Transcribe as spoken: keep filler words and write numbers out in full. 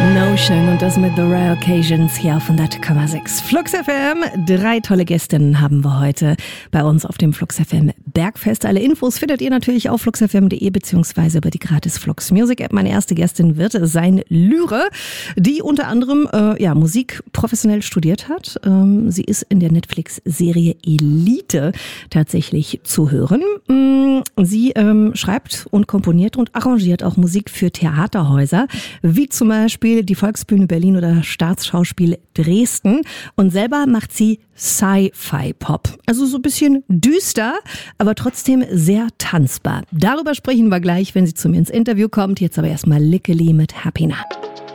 Notion und das mit The Rare Occasions hier auf hundert Komma sechs Flux F M. Drei tolle Gästinnen haben wir heute bei uns auf dem Flux F M Bergfest. Alle Infos findet ihr natürlich auf flux f m punkt de beziehungsweise über die gratis Flux Music App. Meine erste Gästin wird sein Lyre, die unter anderem äh, ja, Musik professionell studiert hat. Ähm, sie ist in der Netflix-Serie Elite tatsächlich zu hören. Sie ähm, schreibt und komponiert und arrangiert auch Musik für Theaterhäuser, wie zum Beispiel die Volksbühne Berlin oder Staatsschauspiel Dresden. Und selber macht sie Sci-Fi-Pop. Also so ein bisschen düster, aber trotzdem sehr tanzbar. Darüber sprechen wir gleich, wenn sie zu mir ins Interview kommt. Jetzt aber erstmal Lickeli mit Happy Now.